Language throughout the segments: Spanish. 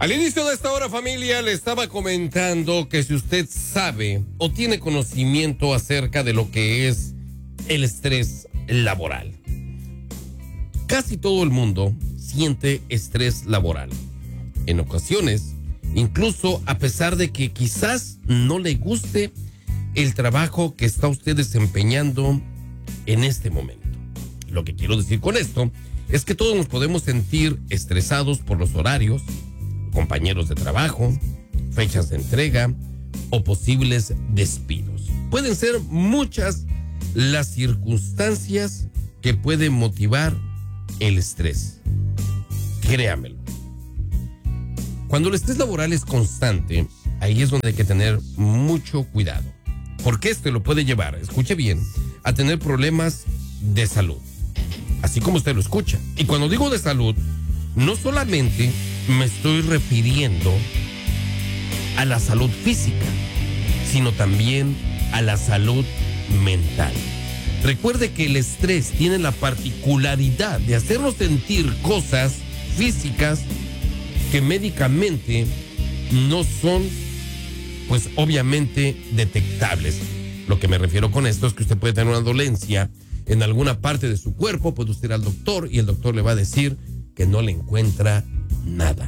Al inicio de esta hora, familia, le estaba comentando que si usted sabe o tiene conocimiento acerca de lo que es el estrés laboral. Casi todo el mundo siente estrés laboral. En ocasiones, incluso a pesar de que quizás no le guste el trabajo que está usted desempeñando en este momento. Lo que quiero decir con esto es que todos nos podemos sentir estresados por los horarios, compañeros de trabajo, fechas de entrega o posibles despidos. Pueden ser muchas las circunstancias que pueden motivar el estrés. Créamelo. Cuando el estrés laboral es constante, ahí es donde hay que tener mucho cuidado, porque este lo puede llevar, escuche bien, a tener problemas de salud, así como usted lo escucha. Y cuando digo de salud, no solamente me estoy refiriendo a la salud física, sino también a la salud mental. Recuerde que el estrés tiene la particularidad de hacernos sentir cosas físicas que médicamente no son, pues obviamente, detectables. Lo que me refiero con esto es que usted puede tener una dolencia en alguna parte de su cuerpo, puede usted ir al doctor y el doctor le va a decir que no le encuentra nada.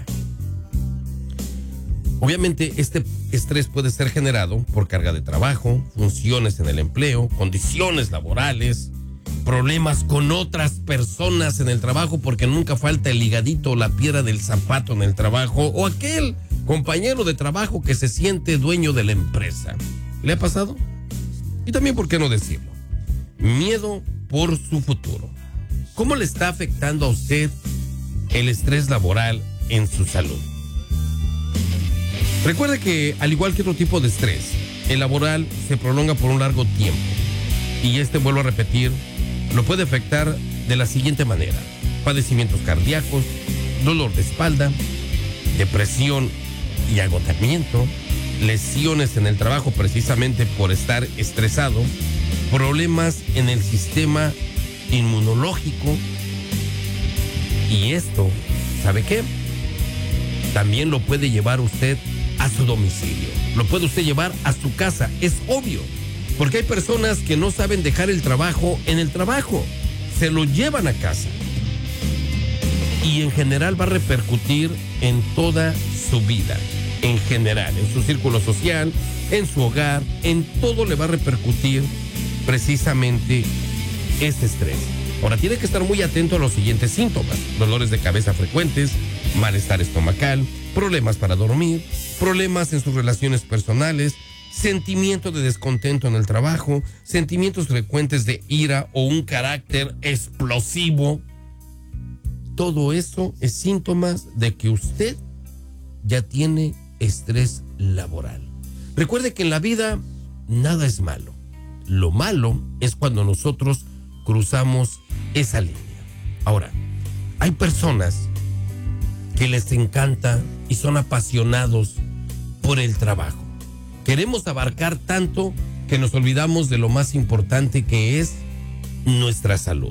Obviamente este estrés puede ser generado por carga de trabajo, funciones en el empleo, condiciones laborales, problemas con otras personas en el trabajo, porque nunca falta el ligadito o la piedra del zapato en el trabajo, o aquel compañero de trabajo que se siente dueño de la empresa. ¿Le ha pasado? Y también, ¿por qué no decirlo? Miedo por su futuro. ¿Cómo le está afectando a usted el estrés laboral en su salud? Recuerde que, al igual que otro tipo de estrés, el laboral se prolonga por un largo tiempo. Y vuelvo a repetir, lo puede afectar de la siguiente manera: padecimientos cardíacos, dolor de espalda, depresión y agotamiento, lesiones en el trabajo precisamente por estar estresado, problemas en el sistema inmunológico. Y esto, ¿sabe qué? También lo puede llevar usted a su domicilio. Lo puede usted llevar a su casa. Es obvio, porque hay personas que no saben dejar el trabajo en el trabajo. Se lo llevan a casa. Y en general va a repercutir en toda su vida. En general, en su círculo social, en su hogar, en todo le va a repercutir precisamente este estrés. Ahora, tiene que estar muy atento a los siguientes síntomas: dolores de cabeza frecuentes, malestar estomacal, problemas para dormir, problemas en sus relaciones personales, sentimiento de descontento en el trabajo, sentimientos frecuentes de ira o un carácter explosivo. Todo eso es síntomas de que usted ya tiene estrés laboral. Recuerde que en la vida nada es malo. Lo malo es cuando nosotros cruzamos esa línea. Ahora, hay personas que les encanta y son apasionados por el trabajo. Queremos abarcar tanto que nos olvidamos de lo más importante, que es nuestra salud.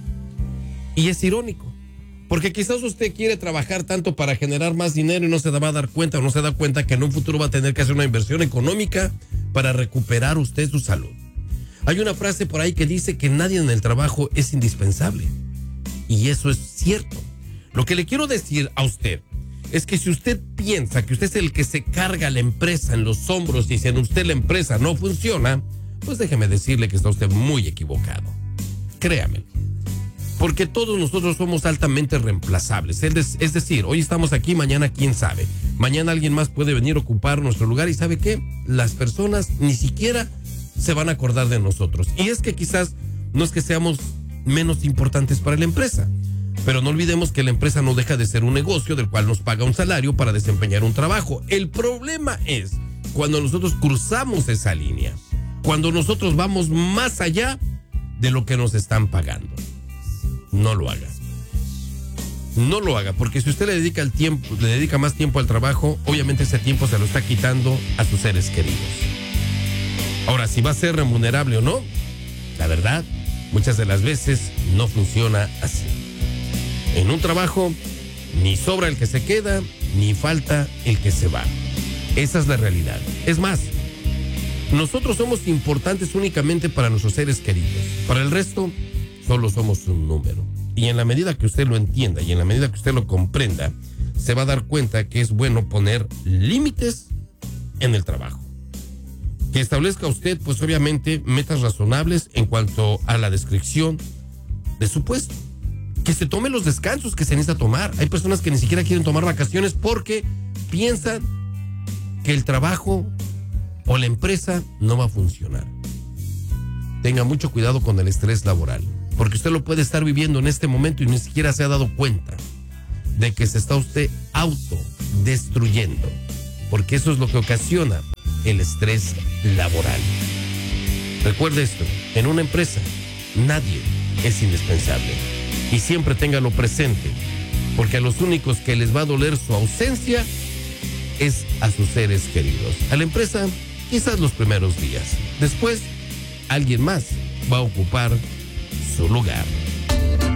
Y es irónico, porque quizás usted quiere trabajar tanto para generar más dinero y no se va a dar cuenta, o no se da cuenta que en un futuro va a tener que hacer una inversión económica para recuperar usted su salud. Hay una frase por ahí que dice que nadie en el trabajo es indispensable. Y eso es cierto. Lo que le quiero decir a usted es que si usted piensa que usted es el que se carga la empresa en los hombros y si en usted la empresa no funciona, pues déjeme decirle que está usted muy equivocado. Créame. Porque todos nosotros somos altamente reemplazables. Es decir, hoy estamos aquí, mañana quién sabe. Mañana alguien más puede venir a ocupar nuestro lugar y ¿sabe qué? Las personas ni siquiera se van a acordar de nosotros. Y es que quizás no es que seamos menos importantes para la empresa, pero no olvidemos que la empresa no deja de ser un negocio del cual nos paga un salario para desempeñar un trabajo. El problema es cuando nosotros cruzamos esa línea, cuando nosotros vamos más allá de lo que nos están pagando. No lo haga. No lo haga, porque si usted le dedica más tiempo al trabajo, obviamente ese tiempo se lo está quitando a sus seres queridos. Ahora, si va a ser remunerable o no, la verdad, muchas de las veces no funciona así. En un trabajo Ni sobra el que se queda, ni falta el que se va. Esa es la realidad. Es más, nosotros somos importantes únicamente para nuestros seres queridos. Para el resto, solo somos un número. Y en la medida que usted lo entienda y en la medida que usted lo comprenda, se va a dar cuenta que es bueno poner límites en el trabajo. Que establezca usted, pues obviamente, metas razonables en cuanto a la descripción de su puesto. Que se tome los descansos que se necesita tomar. Hay personas que ni siquiera quieren tomar vacaciones porque piensan que el trabajo o la empresa no va a funcionar. Tenga mucho cuidado con el estrés laboral, porque usted lo puede estar viviendo en este momento y ni siquiera se ha dado cuenta de que se está usted autodestruyendo, porque eso es lo que ocasiona el estrés laboral. Recuerde esto, en una empresa nadie es indispensable y siempre téngalo presente, porque a los únicos que les va a doler su ausencia es a sus seres queridos. A la empresa quizás los primeros días, después alguien más va a ocupar su lugar.